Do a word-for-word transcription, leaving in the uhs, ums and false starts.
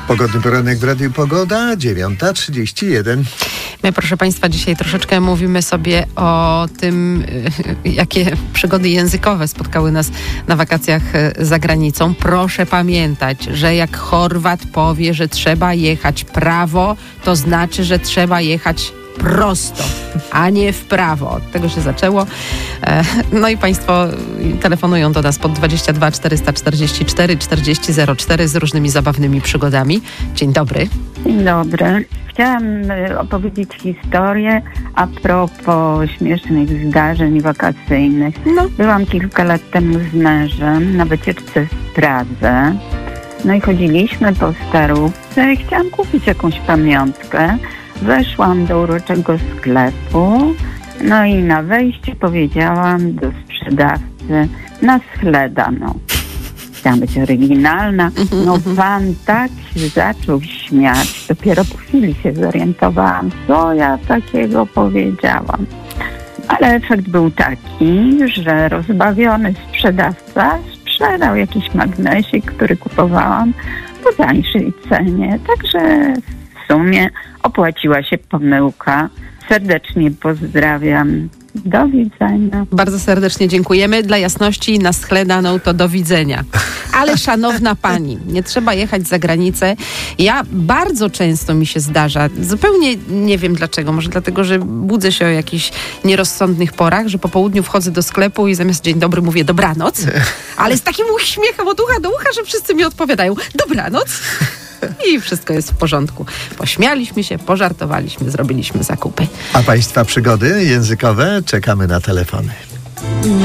Pogodny poranek w Radiu Pogoda, dziewiąta trzydzieści jeden. My, proszę Państwa, dzisiaj troszeczkę mówimy sobie o tym, jakie przygody językowe spotkały nas na wakacjach za granicą. Proszę pamiętać, że jak Chorwat powie, że trzeba jechać prawo, to znaczy, że trzeba jechać prosto, a nie w prawo. Od tego się zaczęło. No i Państwo telefonują do nas pod dwadzieścia dwa czterysta czterdzieści cztery czterdzieści zero cztery z różnymi zabawnymi przygodami. Dzień dobry. Dzień dobry. Chciałam opowiedzieć historię a propos śmiesznych zdarzeń wakacyjnych. No. Byłam kilka lat temu z mężem na wycieczce w Pradze. No i chodziliśmy po Starówce i chciałam kupić jakąś pamiątkę. Weszłam do uroczego sklepu, no i na wejściu powiedziałam do sprzedawcy: na schleda, no. Chciałam być oryginalna. No pan tak się zaczął śmiać. Dopiero po chwili się zorientowałam, co ja takiego powiedziałam. Ale efekt był taki, że rozbawiony sprzedawca sprzedał jakiś magnesik, który kupowałam po tańszej cenie. Także w sumie opłaciła się pomyłka. Serdecznie pozdrawiam. Do widzenia. Bardzo serdecznie dziękujemy. Dla jasności, na schledaną to do widzenia. Ale szanowna pani, nie trzeba jechać za granicę. Ja bardzo często mi się zdarza, zupełnie nie wiem dlaczego, może dlatego, że budzę się o jakichś nierozsądnych porach, że po południu wchodzę do sklepu i zamiast dzień dobry mówię dobranoc, ale z takim uśmiechem od ucha do ucha, że wszyscy mi odpowiadają dobranoc. I wszystko jest w porządku. Pośmialiśmy się, pożartowaliśmy, zrobiliśmy zakupy. A Państwa przygody językowe? Czekamy na telefony.